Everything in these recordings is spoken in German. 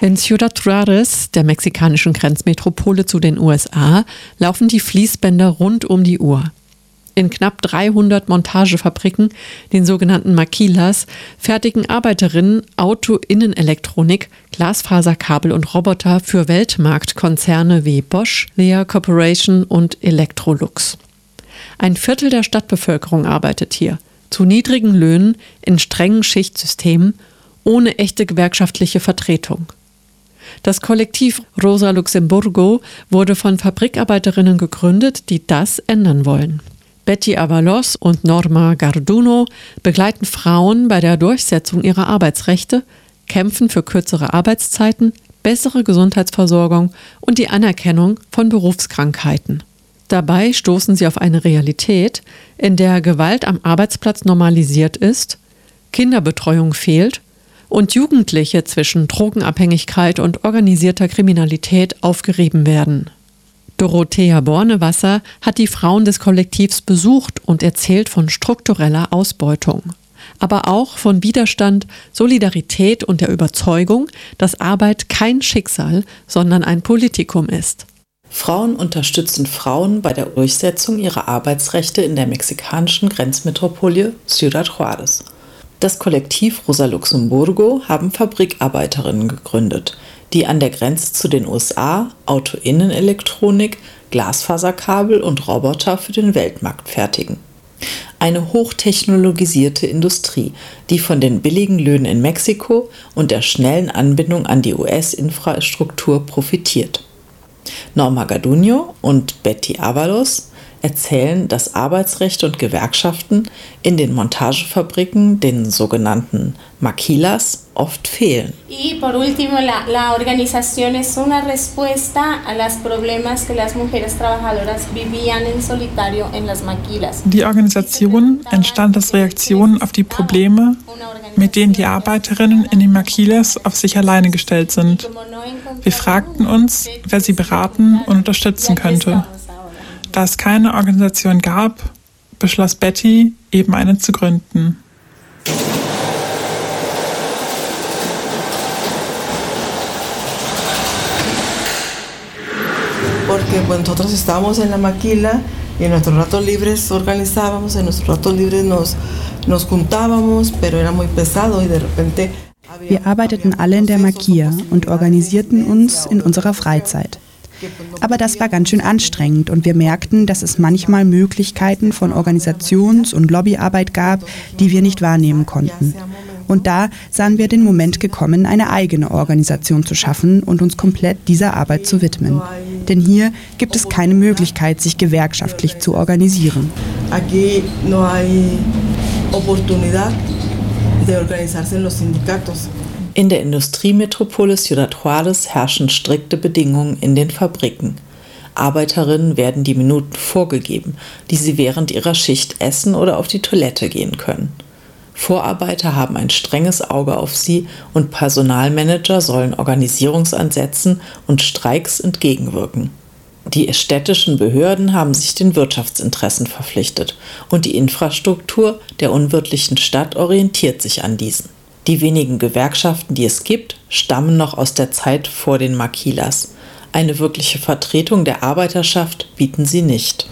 In Ciudad Juárez, der mexikanischen Grenzmetropole zu den USA, laufen die Fließbänder rund um die Uhr. In knapp 300 Montagefabriken, den sogenannten Maquilas, fertigen Arbeiterinnen Auto-Innenelektronik, Glasfaserkabel und Roboter für Weltmarktkonzerne wie Bosch, Lear Corporation und Electrolux. Ein Viertel der Stadtbevölkerung arbeitet hier, zu niedrigen Löhnen, in strengen Schichtsystemen, ohne echte gewerkschaftliche Vertretung. Das Kollektiv Rosa Luxemburgo wurde von Fabrikarbeiterinnen gegründet, die das ändern wollen. Betty Avalos und Norma Garduno begleiten Frauen bei der Durchsetzung ihrer Arbeitsrechte, kämpfen für kürzere Arbeitszeiten, bessere Gesundheitsversorgung und die Anerkennung von Berufskrankheiten. Dabei stoßen sie auf eine Realität, in der Gewalt am Arbeitsplatz normalisiert ist, Kinderbetreuung fehlt und Jugendliche zwischen Drogenabhängigkeit und organisierter Kriminalität aufgerieben werden. Dorothea Bornewasser hat die Frauen des Kollektivs besucht und erzählt von struktureller Ausbeutung, aber auch von Widerstand, Solidarität und der Überzeugung, dass Arbeit kein Schicksal, sondern ein Politikum ist. Frauen unterstützen Frauen bei der Durchsetzung ihrer Arbeitsrechte in der mexikanischen Grenzmetropole Ciudad Juárez. Das Kollektiv Rosa Luxemburgo haben Fabrikarbeiterinnen gegründet, die an der Grenze zu den USA Auto-Innenelektronik, Glasfaserkabel und Roboter für den Weltmarkt fertigen. Eine hochtechnologisierte Industrie, die von den billigen Löhnen in Mexiko und der schnellen Anbindung an die US-Infrastruktur profitiert. Norma Garduno und Betty Avalos erzählen, dass Arbeitsrechte und Gewerkschaften in den Montagefabriken, den sogenannten Maquilas, oft fehlen. Y por último, la organización es una respuesta a los problemas que las mujeres trabajadoras vivían en solitario en las maquilas. Die Organisation entstand als Reaktion auf die Probleme, mit denen die Arbeiterinnen in den Maquilas auf sich alleine gestellt sind. Wir fragten uns, wer sie beraten und unterstützen könnte. Da es keine Organisation gab, beschloss Betty, eben eine zu gründen. Porque nosotros estábamos en la maquila y en nuestros ratos libres organizábamos, en nuestros ratos libres nos juntábamos, pero era muy pesado y de repente. Wir arbeiteten alle in der Maquila und organisierten uns in unserer Freizeit. Aber das war ganz schön anstrengend und wir merkten, dass es manchmal Möglichkeiten von Organisations- und Lobbyarbeit gab, die wir nicht wahrnehmen konnten. Und da sahen wir den Moment gekommen, eine eigene Organisation zu schaffen und uns komplett dieser Arbeit zu widmen. Denn hier gibt es keine Möglichkeit, sich gewerkschaftlich zu organisieren. Aquí no hay oportunidad de organizarse en los sindicatos. In der Industriemetropole Ciudad Juárez herrschen strikte Bedingungen in den Fabriken. Arbeiterinnen werden die Minuten vorgegeben, die sie während ihrer Schicht essen oder auf die Toilette gehen können. Vorarbeiter haben ein strenges Auge auf sie und Personalmanager sollen Organisierungsansätzen und Streiks entgegenwirken. Die städtischen Behörden haben sich den Wirtschaftsinteressen verpflichtet und die Infrastruktur der unwirtlichen Stadt orientiert sich an diesen. Die wenigen Gewerkschaften, die es gibt, stammen noch aus der Zeit vor den Maquilas. Eine wirkliche Vertretung der Arbeiterschaft bieten sie nicht.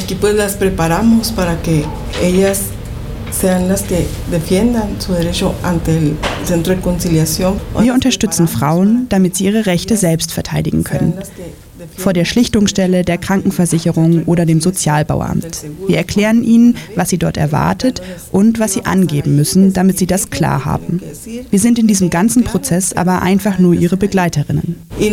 Wir unterstützen Frauen, damit sie ihre Rechte selbst verteidigen können. Vor der Schlichtungsstelle, der Krankenversicherung oder dem Sozialbauamt. Wir erklären ihnen, was sie dort erwartet und was sie angeben müssen, damit sie das klar haben. Wir sind in diesem ganzen Prozess aber einfach nur ihre Begleiterinnen.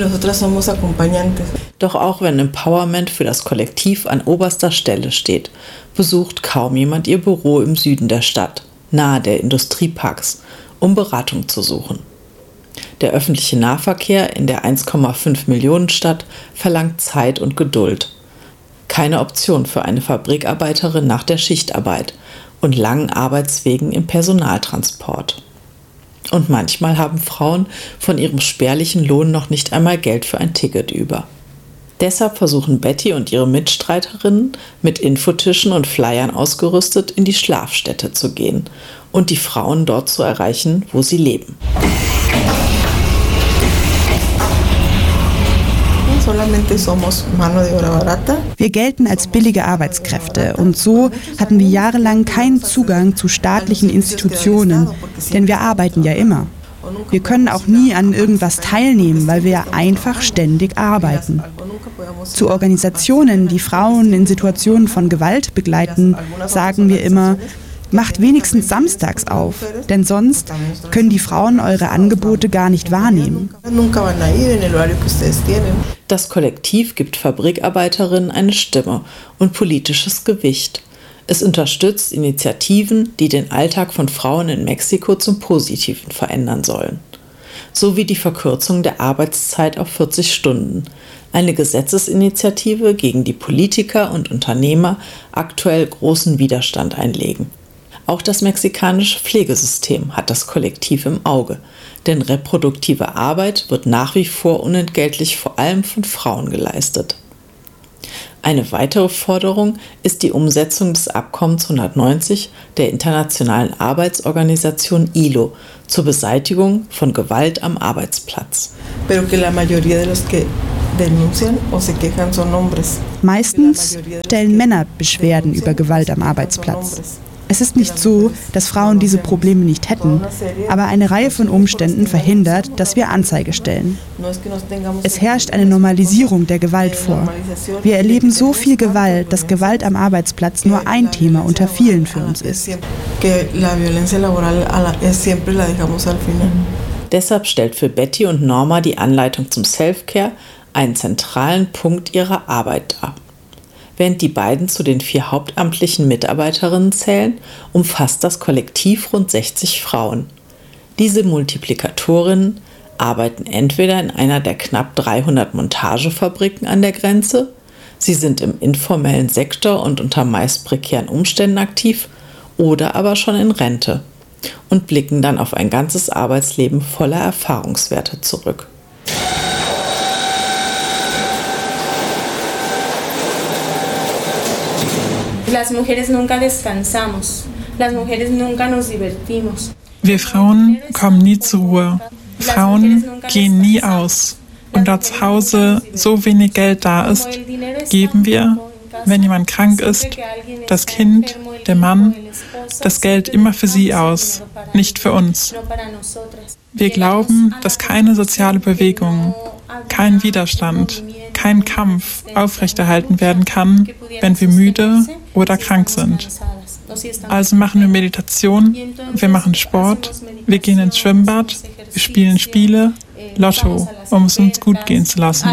Doch auch wenn Empowerment für das Kollektiv an oberster Stelle steht, besucht kaum jemand ihr Büro im Süden der Stadt, nahe der Industrieparks, um Beratung zu suchen. Der öffentliche Nahverkehr in der 1,5 Millionen Stadt verlangt Zeit und Geduld. Keine Option für eine Fabrikarbeiterin nach der Schichtarbeit und langen Arbeitswegen im Personaltransport. Und manchmal haben Frauen von ihrem spärlichen Lohn noch nicht einmal Geld für ein Ticket über. Deshalb versuchen Betty und ihre Mitstreiterinnen, mit Infotischen und Flyern ausgerüstet, in die Schlafstätte zu gehen und die Frauen dort zu erreichen, wo sie leben. Wir gelten als billige Arbeitskräfte und so hatten wir jahrelang keinen Zugang zu staatlichen Institutionen, denn wir arbeiten ja immer. Wir können auch nie an irgendwas teilnehmen, weil wir ja einfach ständig arbeiten. Zu Organisationen, die Frauen in Situationen von Gewalt begleiten, sagen wir immer, macht wenigstens samstags auf, denn sonst können die Frauen eure Angebote gar nicht wahrnehmen. Das Kollektiv gibt Fabrikarbeiterinnen eine Stimme und politisches Gewicht. Es unterstützt Initiativen, die den Alltag von Frauen in Mexiko zum Positiven verändern sollen. So wie die Verkürzung der Arbeitszeit auf 40 Stunden. Eine Gesetzesinitiative, gegen die Politiker und Unternehmer aktuell großen Widerstand einlegen. Auch das mexikanische Pflegesystem hat das Kollektiv im Auge, denn reproduktive Arbeit wird nach wie vor unentgeltlich vor allem von Frauen geleistet. Eine weitere Forderung ist die Umsetzung des Abkommens 190 der Internationalen Arbeitsorganisation ILO zur Beseitigung von Gewalt am Arbeitsplatz. Meistens stellen Männer Beschwerden über Gewalt am Arbeitsplatz. Es ist nicht so, dass Frauen diese Probleme nicht hätten, aber eine Reihe von Umständen verhindert, dass wir Anzeige stellen. Es herrscht eine Normalisierung der Gewalt vor. Wir erleben so viel Gewalt, dass Gewalt am Arbeitsplatz nur ein Thema unter vielen für uns ist. Deshalb stellt für Betty und Norma die Anleitung zum Self-Care einen zentralen Punkt ihrer Arbeit dar. Während die beiden zu den 4 hauptamtlichen Mitarbeiterinnen zählen, umfasst das Kollektiv rund 60 Frauen. Diese Multiplikatorinnen arbeiten entweder in einer der knapp 300 Montagefabriken an der Grenze, sie sind im informellen Sektor und unter meist prekären Umständen aktiv oder aber schon in Rente und blicken dann auf ein ganzes Arbeitsleben voller Erfahrungswerte zurück. Las mujeres nunca descansamos. Las mujeres nunca nos divertimos. Wir Frauen kommen nie zur Ruhe. Frauen gehen nie aus. Und da zu Hause so wenig Geld da ist, geben wir, wenn jemand krank ist, das Kind, der Mann, das Geld immer für sie aus, nicht für uns. Wir glauben, dass keine soziale Bewegung, kein Widerstand, kein Kampf aufrechterhalten werden kann, wenn wir müde oder krank sind. Also machen wir Meditation, wir machen Sport, wir gehen ins Schwimmbad, wir spielen Spiele, Lotto, um es uns gut gehen zu lassen.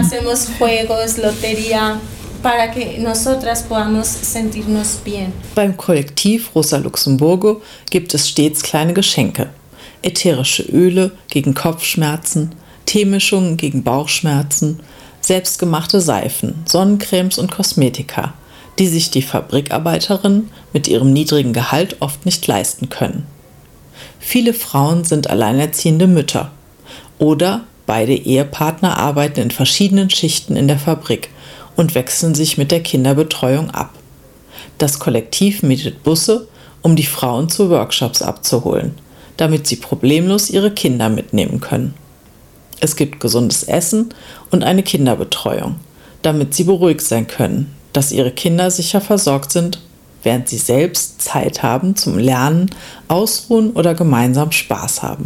Beim Kollektiv Rosa Luxemburgo gibt es stets kleine Geschenke. Ätherische Öle gegen Kopfschmerzen, Teemischungen gegen Bauchschmerzen, selbstgemachte Seifen, Sonnencremes und Kosmetika, die sich die Fabrikarbeiterinnen mit ihrem niedrigen Gehalt oft nicht leisten können. Viele Frauen sind alleinerziehende Mütter oder beide Ehepartner arbeiten in verschiedenen Schichten in der Fabrik und wechseln sich mit der Kinderbetreuung ab. Das Kollektiv mietet Busse, um die Frauen zu Workshops abzuholen, damit sie problemlos ihre Kinder mitnehmen können. Es gibt gesundes Essen und eine Kinderbetreuung, damit sie beruhigt sein können, dass ihre Kinder sicher versorgt sind, während sie selbst Zeit haben zum Lernen, Ausruhen oder gemeinsam Spaß haben.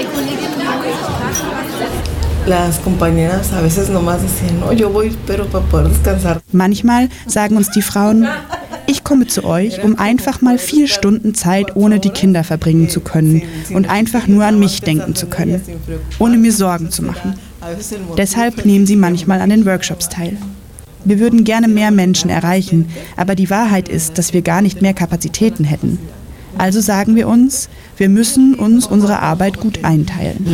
Manchmal sagen uns die Frauen, ich komme zu euch, um einfach mal 4 Stunden Zeit ohne die Kinder verbringen zu können und einfach nur an mich denken zu können, ohne mir Sorgen zu machen. Deshalb nehmen sie manchmal an den Workshops teil. Wir würden gerne mehr Menschen erreichen, aber die Wahrheit ist, dass wir gar nicht mehr Kapazitäten hätten. Also sagen wir uns, wir müssen uns unsere Arbeit gut einteilen.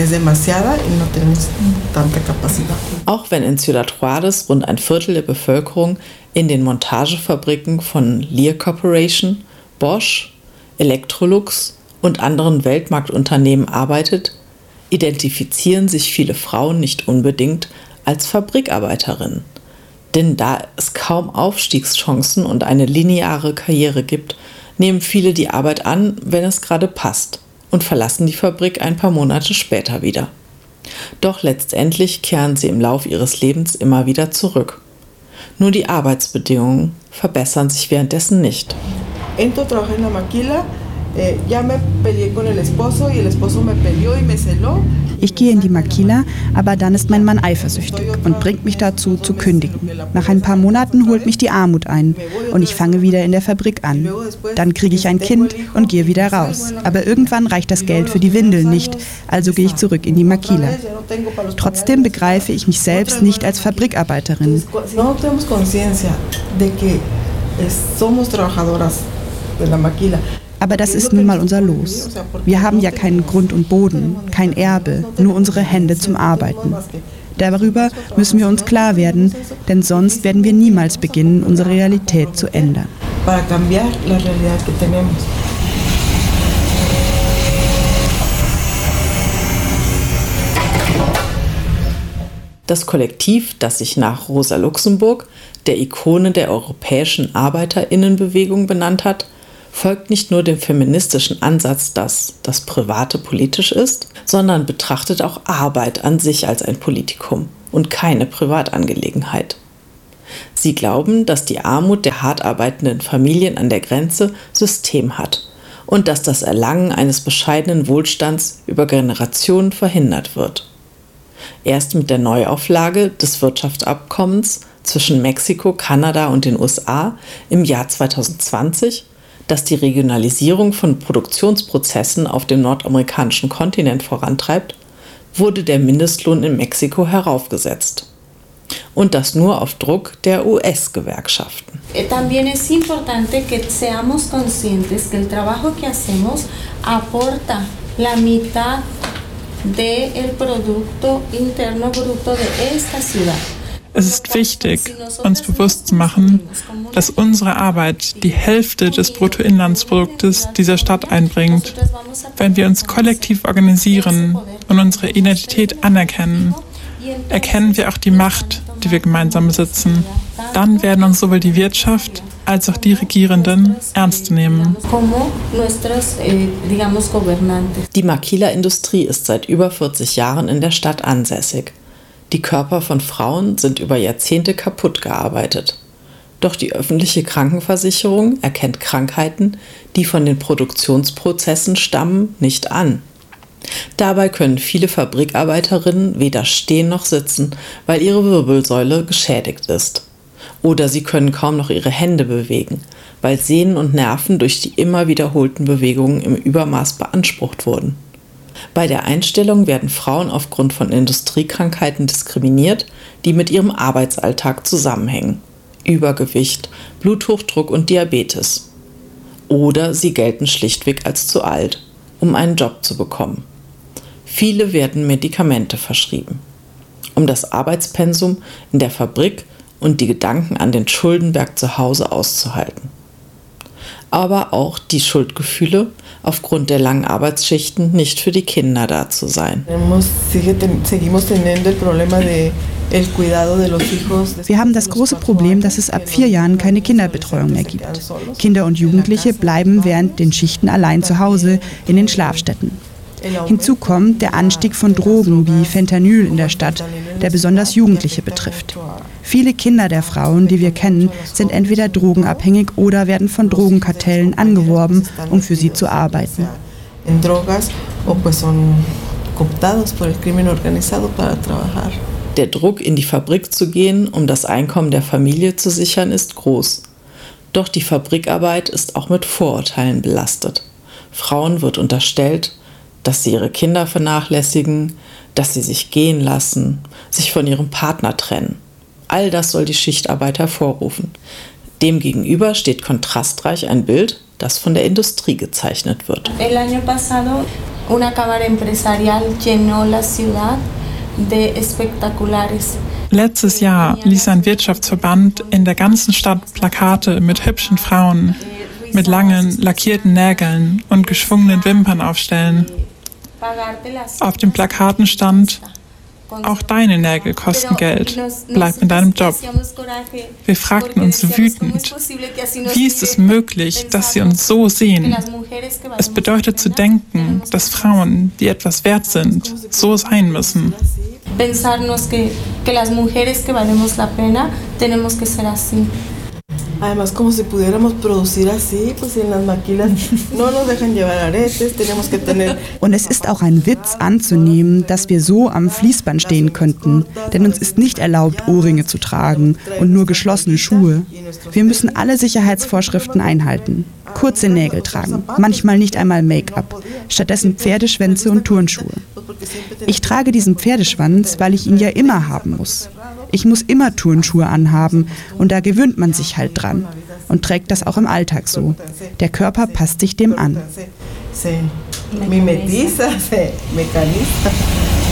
Auch wenn in Ciudad Juárez rund ein Viertel der Bevölkerung in den Montagefabriken von Lear Corporation, Bosch, Electrolux und anderen Weltmarktunternehmen arbeitet, identifizieren sich viele Frauen nicht unbedingt als Fabrikarbeiterinnen. Denn da es kaum Aufstiegschancen und eine lineare Karriere gibt, nehmen viele die Arbeit an, wenn es gerade passt, und verlassen die Fabrik ein paar Monate später wieder. Doch letztendlich kehren sie im Lauf ihres Lebens immer wieder zurück. Nur die Arbeitsbedingungen verbessern sich währenddessen nicht. Entro, trabajé en la maquila, ya me peleé con el esposo y el esposo me peleó y me celó. Ich gehe in die Maquila, aber dann ist mein Mann eifersüchtig und bringt mich dazu, zu kündigen. Nach ein paar Monaten holt mich die Armut ein und ich fange wieder in der Fabrik an. Dann kriege ich ein Kind und gehe wieder raus. Aber irgendwann reicht das Geld für die Windeln nicht, also gehe ich zurück in die Maquila. Trotzdem begreife ich mich selbst nicht als Fabrikarbeiterin. No tenemos conciencia de que somos trabajadoras de la maquila. Aber das ist nun mal unser Los. Wir haben ja keinen Grund und Boden, kein Erbe, nur unsere Hände zum Arbeiten. Darüber müssen wir uns klar werden, denn sonst werden wir niemals beginnen, unsere Realität zu ändern. Para cambiar la realidad que tenemos. Das Kollektiv, das sich nach Rosa Luxemburg, der Ikone der europäischen ArbeiterInnenbewegung, benannt hat, folgt nicht nur dem feministischen Ansatz, dass das Private politisch ist, sondern betrachtet auch Arbeit an sich als ein Politikum und keine Privatangelegenheit. Sie glauben, dass die Armut der hart arbeitenden Familien an der Grenze System hat und dass das Erlangen eines bescheidenen Wohlstands über Generationen verhindert wird. Erst mit der Neuauflage des Wirtschaftsabkommens zwischen Mexiko, Kanada und den USA im Jahr 2020, das die Regionalisierung von Produktionsprozessen auf dem nordamerikanischen Kontinent vorantreibt, wurde der Mindestlohn in Mexiko heraufgesetzt. Und das nur auf Druck der US-Gewerkschaften. También es importante que seamos conscientes que el trabajo que hacemos aporta la mitad del Producto Interno Bruto de esta ciudad. Es ist wichtig, uns bewusst zu machen, dass unsere Arbeit die Hälfte des Bruttoinlandsproduktes dieser Stadt einbringt. Wenn wir uns kollektiv organisieren und unsere Identität anerkennen, erkennen wir auch die Macht, die wir gemeinsam besitzen. Dann werden uns sowohl die Wirtschaft als auch die Regierenden ernst nehmen. Die Maquila-Industrie ist seit über 40 Jahren in der Stadt ansässig. Die Körper von Frauen sind über Jahrzehnte kaputt gearbeitet. Doch die öffentliche Krankenversicherung erkennt Krankheiten, die von den Produktionsprozessen stammen, nicht an. Dabei können viele Fabrikarbeiterinnen weder stehen noch sitzen, weil ihre Wirbelsäule geschädigt ist. Oder sie können kaum noch ihre Hände bewegen, weil Sehnen und Nerven durch die immer wiederholten Bewegungen im Übermaß beansprucht wurden. Bei der Einstellung werden Frauen aufgrund von Industriekrankheiten diskriminiert, die mit ihrem Arbeitsalltag zusammenhängen. Übergewicht, Bluthochdruck und Diabetes. Oder sie gelten schlichtweg als zu alt, um einen Job zu bekommen. Viele werden Medikamente verschrieben, um das Arbeitspensum in der Fabrik und die Gedanken an den Schuldenberg zu Hause auszuhalten. Aber auch die Schuldgefühle, aufgrund der langen Arbeitsschichten nicht für die Kinder da zu sein. Wir haben das große Problem, dass es ab 4 Jahren keine Kinderbetreuung mehr gibt. Kinder und Jugendliche bleiben während den Schichten allein zu Hause in den Schlafstätten. Hinzu kommt der Anstieg von Drogen wie Fentanyl in der Stadt, der besonders Jugendliche betrifft. Viele Kinder der Frauen, die wir kennen, sind entweder drogenabhängig oder werden von Drogenkartellen angeworben, um für sie zu arbeiten. Der Druck, in die Fabrik zu gehen, um das Einkommen der Familie zu sichern, ist groß. Doch die Fabrikarbeit ist auch mit Vorurteilen belastet. Frauen wird unterstellt, dass sie ihre Kinder vernachlässigen, dass sie sich gehen lassen, sich von ihrem Partner trennen. All das soll die Schichtarbeit hervorrufen. Demgegenüber steht kontrastreich ein Bild, das von der Industrie gezeichnet wird. El año pasado, una cámara empresarial llenó la ciudad de espectaculares. Letztes Jahr ließ ein Wirtschaftsverband in der ganzen Stadt Plakate mit hübschen Frauen, mit langen, lackierten Nägeln und geschwungenen Wimpern aufstellen. Auf den Plakaten stand: Auch deine Nägel kosten Geld. Bleib in deinem Job. Wir fragten uns wütend, wie ist es möglich, dass sie uns so sehen? Es bedeutet zu denken, dass Frauen, die etwas wert sind, so sein müssen. Pensarnos que las mujeres que valemos la pena tenemos que ser así. Además, como si pudiéramos producir así, pues en las maquilas no nos dejan llevar aretes, tenemos que tener... Und es ist auch ein Witz anzunehmen, dass wir so am Fließband stehen könnten, denn uns ist nicht erlaubt, Ohrringe zu tragen und nur geschlossene Schuhe. Wir müssen alle Sicherheitsvorschriften einhalten. Kurze Nägel tragen, manchmal nicht einmal Make-up, stattdessen Pferdeschwänze und Turnschuhe. Ich trage diesen Pferdeschwanz, weil ich ihn ja immer haben muss. Ich muss immer Turnschuhe anhaben und da gewöhnt man sich halt dran und trägt das auch im Alltag so. Der Körper passt sich dem an. Mimetiza, mecaniza.